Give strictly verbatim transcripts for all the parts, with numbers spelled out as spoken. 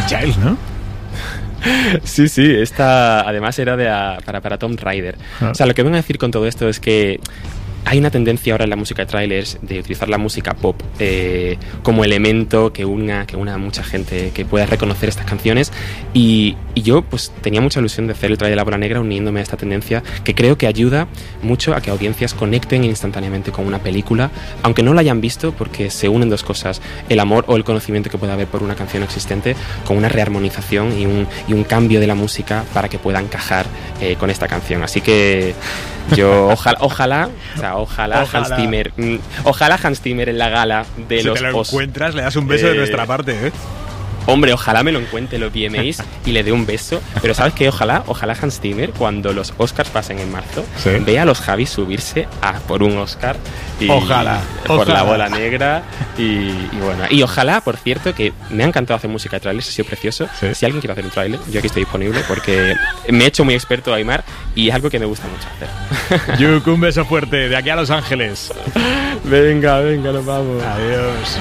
Giles, ¿no? Sí, sí, esta además era de a, para, para Tomb Raider. Ah. O sea, lo que vengo a decir con todo esto es que hay una tendencia ahora en la música de trailers de utilizar la música pop eh, como elemento que una, que una a mucha gente que pueda reconocer estas canciones y, y yo pues tenía mucha ilusión de hacer el trailer de La Bola Negra uniéndome a esta tendencia que creo que ayuda mucho a que audiencias conecten instantáneamente con una película, aunque no la hayan visto, porque se unen dos cosas, el amor o el conocimiento que pueda haber por una canción existente con una rearmonización y un, y un cambio de la música para que pueda encajar eh, con esta canción. Así que yo ojalá, ojalá, o sea, ojalá, ojalá. Hans Zimmer, mm, ojalá Hans Zimmer en la gala de si los Si te lo Os- encuentras, le das un beso eh, de nuestra parte, ¿eh? Hombre, ojalá me lo encuentre los V M As y le dé un beso. Pero ¿sabes qué? Ojalá, ojalá Hans Zimmer, cuando los Oscars pasen en marzo, ¿sí? Vea a los Javis subirse a por un Oscar. Y, ojalá. Por ojalá. La Bola Negra. Y, y bueno. Y ojalá, por cierto, que me ha encantado hacer música de trailers, ha sido precioso. ¿Sí? Si alguien quiere hacer un trailer, yo aquí estoy disponible porque me he hecho muy experto a Aimar y es algo que me gusta mucho hacer. Yuk, un beso fuerte de aquí a Los Ángeles. Venga, venga, nos vamos. Adiós.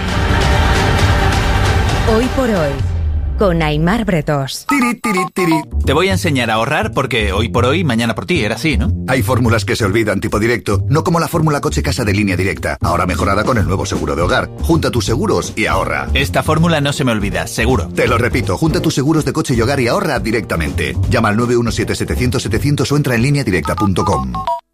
Hoy por hoy, con Aimar Bretos. Tiri, tiri, tiri. Te voy a enseñar a ahorrar porque hoy por hoy, mañana por ti, era así, ¿no? Hay fórmulas que se olvidan tipo directo, no como la fórmula coche casa de Línea Directa, ahora mejorada con el nuevo seguro de hogar. Junta tus seguros y ahorra. Esta fórmula no se me olvida, seguro. Te lo repito, junta tus seguros de coche y hogar y ahorra directamente. Llama al nueve uno siete, setecientos, setecientos o entra en línea directa punto com.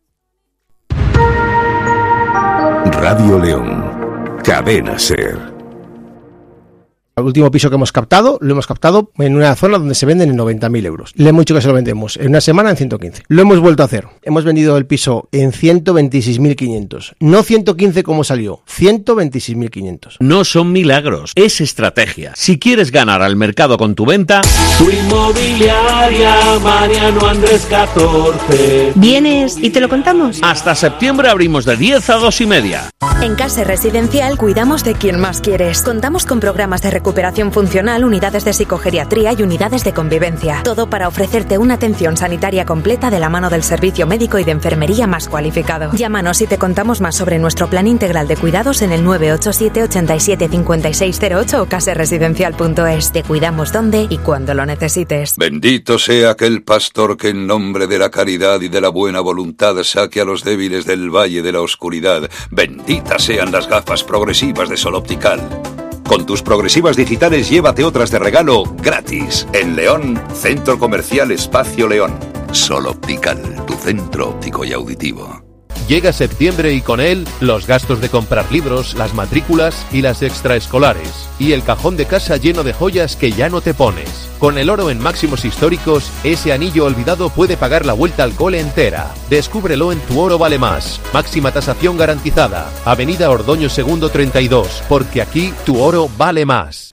Radio León, Cadena SER. El último piso que hemos captado, lo hemos captado en una zona donde se venden en noventa mil euros. Le hemos dicho que se lo vendemos en una semana en ciento quince. Lo hemos vuelto a hacer. Hemos vendido el piso en ciento veintiséis mil quinientos. No ciento quince como salió, ciento veintiséis mil quinientos. No son milagros, es estrategia. Si quieres ganar al mercado con tu venta... Tu inmobiliaria Mariano Andrés catorce. ¿Vienes y te lo contamos? Hasta septiembre abrimos de diez a dos y media. En Case Residencial cuidamos de quien más quieres. Contamos con programas de recuperación funcional, unidades de psicogeriatría y unidades de convivencia. Todo para ofrecerte una atención sanitaria completa de la mano del servicio médico y de enfermería más cualificado. Llámanos y te contamos más sobre nuestro plan integral de cuidados en el nueve ocho siete, ochenta y siete, cincuenta y seis cero ocho o caseresidencial punto es. Te cuidamos donde y cuando lo necesites. Bendito sea aquel pastor que en nombre de la caridad y de la buena voluntad saque a los débiles del valle de la oscuridad. Benditas sean las gafas progresivas de Sol Optical. Con tus progresivas digitales llévate otras de regalo gratis. En León, Centro Comercial Espacio León. Sol Optical, tu centro óptico y auditivo. Llega septiembre y con él los gastos de comprar libros, las matrículas y las extraescolares. Y el cajón de casa lleno de joyas que ya no te pones. Con el oro en máximos históricos, ese anillo olvidado puede pagar la vuelta al cole entera. Descúbrelo en Tu Oro Vale Más. Máxima tasación garantizada. Avenida Ordoño Segundo treinta y dos. Porque aquí tu oro vale más.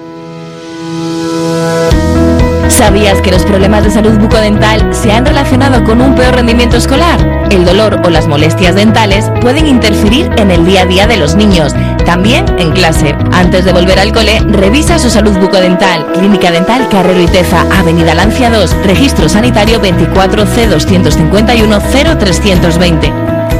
¿Sabías que los problemas de salud bucodental se han relacionado con un peor rendimiento escolar? El dolor o las molestias dentales pueden interferir en el día a día de los niños, también en clase. Antes de volver al cole, revisa su salud bucodental. Clínica Dental Carrero y Teza, Avenida Lancia dos, Registro Sanitario veinticuatro C doscientos cincuenta y uno cero trescientos veinte.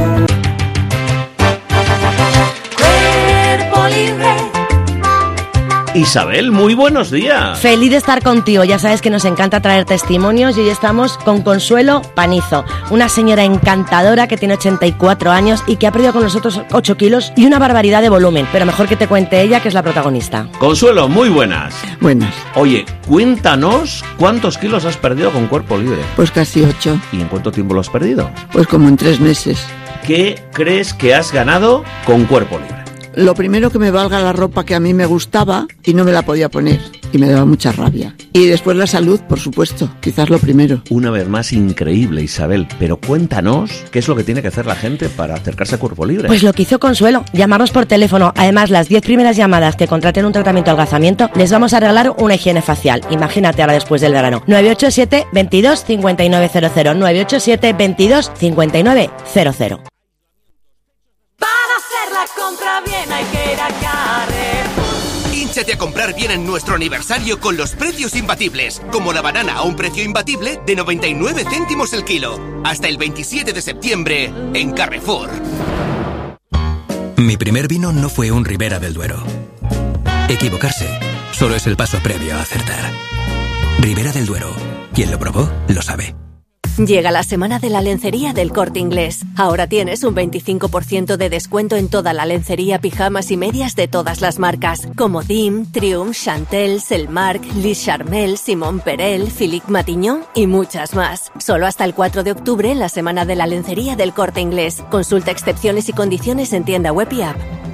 Isabel, muy buenos días. Feliz de estar contigo, ya sabes que nos encanta traer testimonios y hoy estamos con Consuelo Panizo, una señora encantadora que tiene ochenta y cuatro años y que ha perdido con nosotros ocho kilos y una barbaridad de volumen, pero mejor que te cuente ella, que es la protagonista. Consuelo, muy buenas. Buenas. Oye, cuéntanos cuántos kilos has perdido con Cuerpo Libre. Pues casi ocho. ¿Y en cuánto tiempo lo has perdido? Pues como en tres meses. ¿Qué crees que has ganado con Cuerpo Libre? Lo primero, que me valga la ropa que a mí me gustaba y no me la podía poner, y me daba mucha rabia. Y después la salud, por supuesto, quizás lo primero. Una vez más, increíble, Isabel, pero cuéntanos qué es lo que tiene que hacer la gente para acercarse a Cuerpo Libre. Pues lo que hizo Consuelo, llamarnos por teléfono. Además, las diez primeras llamadas que contraten un tratamiento de adelgazamiento, les vamos a regalar una higiene facial. Imagínate ahora después del verano. nueve ocho siete, veintidós, cincuenta y nueve cero cero, nueve ocho siete, veintidós, cincuenta y nueve cero cero. La compra bien hay que ir a Carrefour. Hínchate a comprar bien en nuestro aniversario con los precios imbatibles, como la banana a un precio imbatible de noventa y nueve céntimos el kilo. Hasta el veintisiete de septiembre en Carrefour. Mi primer vino no fue un Ribera del Duero. Equivocarse solo es el paso previo a acertar. Ribera del Duero. Quien lo probó, lo sabe. Llega la semana de la lencería del Corte Inglés. Ahora tienes un veinticinco por ciento de descuento en toda la lencería, pijamas y medias de todas las marcas, como Dim, Triumph, Chantel, Selmark, Lis Charmel, Simon Perel, Philippe Matignon y muchas más. Solo hasta el cuatro de octubre en la semana de la lencería del Corte Inglés. Consulta excepciones y condiciones en tienda web y app.